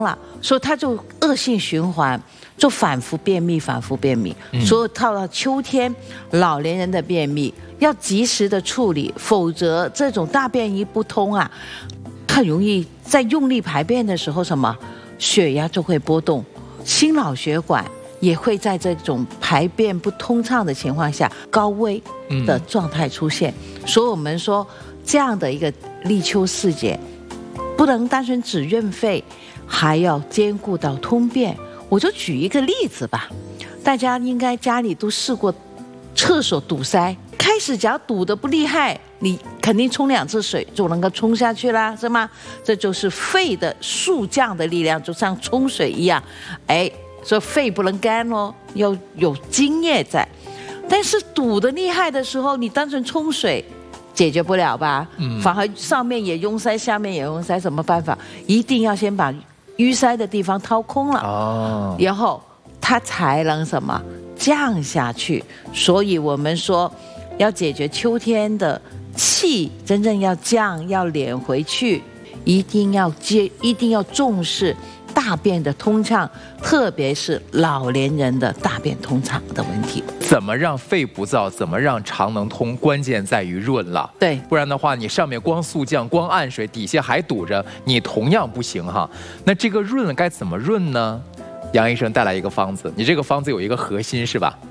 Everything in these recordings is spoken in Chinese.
了，所以它就恶性循环，就反复便秘，反复便秘。所以到了秋天，老年人的便秘要及时的处理，否则这种大便一不通啊，很容易在用力排便的时候，什么血压就会波动，心脑血管也会在这种排便不通畅的情况下高危的状态出现。所以我们说这样的一个立秋四节，不能单纯只润肺，还要兼顾到通便。我就举一个例子吧，大家应该家里都试过厕所堵塞，开始只要堵得不厉害，你肯定冲2次水就能够冲下去啦，是吗？这就是肺的速降的力量，就像冲水一样。所以肺不能干哦，要有津液在。但是堵得厉害的时候，你单纯冲水解决不了吧？反而上面也拥塞，下面也拥塞，什么办法？一定要先把淤塞的地方掏空了，然后它才能什么降下去。所以我们说，要解决秋天的气真正要降，要敛回去，一定要重视大便的通畅，特别是老年人的大便通畅的问题。 怎么让肺不燥，怎么让肠能通，关键在于润了。 对， 不然的话，你上面光速降，光按水，底下还堵着，你同样不行哈。那这个润该怎么润呢？杨医生带来一个方子，你这个方子有一个核心是吧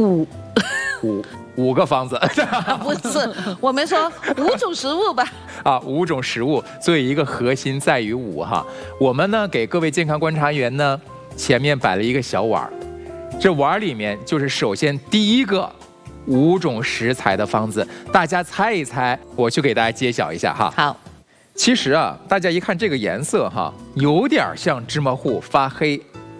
？5个方子不是，我们说5种食物吧。 5种食物，所以一个核心在于5哈。我们呢给各位健康观察员呢前面摆了一个小碗，这碗里面就是首先第一个5种食材的方子，大家猜一猜，我去给大家揭晓一下哈。 好， 其实啊，大家一看这个颜色哈，有点像芝麻糊发黑。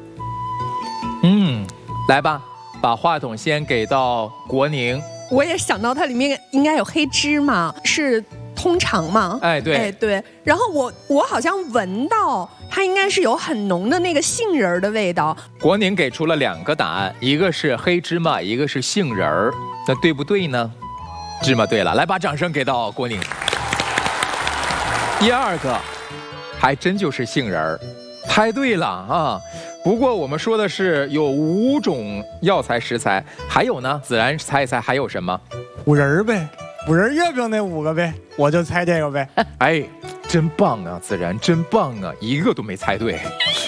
来吧。把话筒先给到国宁， 我也想到它里面应该有黑芝麻，是通肠嘛？对。然后我好像闻到它应该是有很浓的那个杏仁的味道。 国宁给出了2个答案，一个是黑芝麻，一个是杏仁儿，那对不对呢？芝麻对了，来把掌声给到国宁。第2个，还真就是杏仁儿，猜对了啊。不过我们说的是有5种药材食材，还有呢，子然猜一猜还有什么 ？5仁呗，5仁月饼那5个呗，我就猜这个呗。 真棒啊，子然真棒啊，一个都没猜对。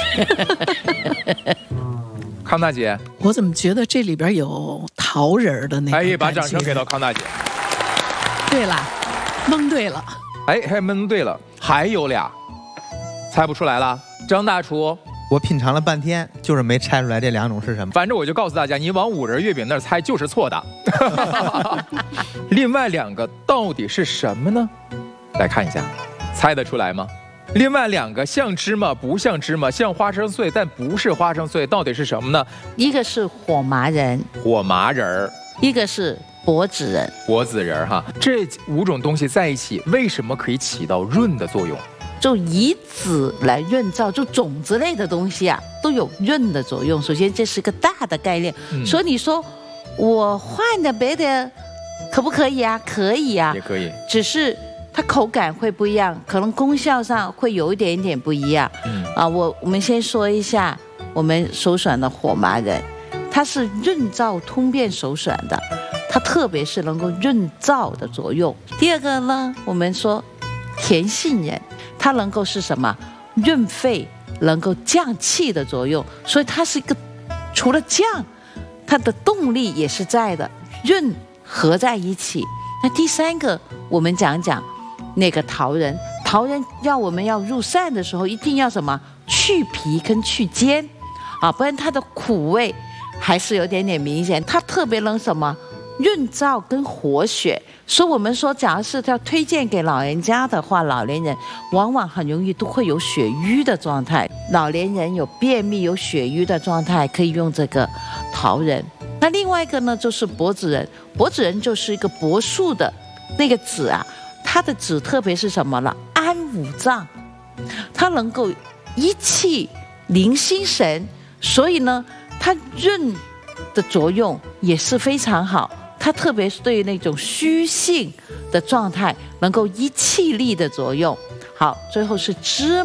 康大姐， 我怎么觉得这里边有桃仁的那个？ 把掌声给到康大姐。 对了，蒙对了。 还蒙对了，还有俩，猜不出来了。张大厨。 我品尝了半天，就是没猜出来这2种是什么。 反正我就告诉大家，你往5仁月饼那儿猜就是错的。另外2个到底是什么呢？来看一下，猜得出来吗？另外2个像芝麻不像芝麻，像花生碎但不是花生碎，到底是什么呢？ 一个是火麻仁，一个是柏子仁哈。这5种东西在一起，为什么可以起到润的作用？ 就以子来润燥，就种子类的东西啊，都有润的作用。首先，这是个大的概念。所以你说我换点别的，可不可以啊？可以啊， 也可以。 只是它口感会不一样，可能功效上会有一点点不一样。我们先说一下我们首选的火麻仁，它是润燥通便首选的，它特别是能够润燥的作用。第2个呢，我们说甜杏仁。它能够是什么？润肺，能够降气的作用，所以它是一个除了降，它的动力也是在的，润合在一起。那第3个，我们讲那个桃仁我们要入膳的时候，一定要什么？去皮跟去尖不然它的苦味还是有点明显。它特别能什么？润燥跟活血。所以我们说，假如是要推荐给老人家的话，老年人往往很容易都会有血瘀的状态，老年人有便秘有血瘀的状态，可以用这个桃仁。那另外一个呢，就是柏子仁就是一个柏树的那个籽啊，它的籽特别是什么了？安五脏，它能够益气宁心神，所以呢，它润的作用也是非常好。它特别是对于那种虚性的状态，能够益气力的作用。好，最后是芝麻，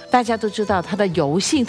大家都知道它的油性